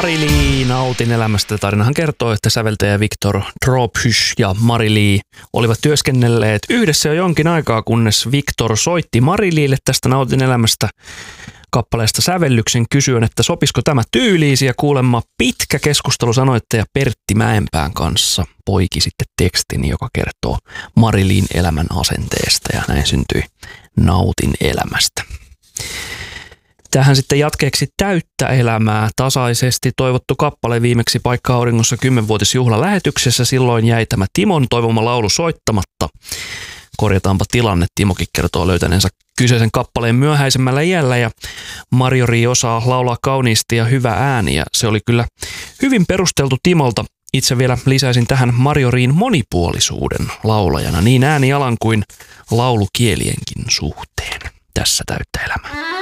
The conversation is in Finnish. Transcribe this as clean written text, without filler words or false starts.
Mari-Lee, nautin elämästä. Tarinahan kertoo, että säveltäjä Victor Drophush ja Mari-Lee olivat työskennelleet yhdessä jo jonkin aikaa, kunnes Victor soitti Mari-Leelle tästä Nautin elämästä kappaleesta sävellyksen kysyen, että sopisiko tämä tyyliisi, ja kuulemma pitkä keskustelu sanoittaja Pertti Mäenpään kanssa poiki sitten tekstin, joka kertoo Mari-Leen elämän asenteesta, ja näin syntyi Nautin elämästä. Tähän sitten jatkeeksi Täyttä elämää, tasaisesti toivottu kappale viimeksi Paikka auringossa 10-vuotisjuhlan lähetyksessä. Silloin jäi tämä Timon toivoma laulu soittamatta. Korjataanpa tilanne. Timokin kertoo löytäneensä kyseisen kappaleen myöhäisemmällä iällä, ja Marjo-Rii osaa laulaa kauniisti ja hyvä ääni, ja se oli kyllä hyvin perusteltu Timolta. Itse vielä lisäisin tähän Marjo-Riin monipuolisuuden laulajana niin äänialan kuin laulukielienkin suhteen. Tässä Täyttä elämää.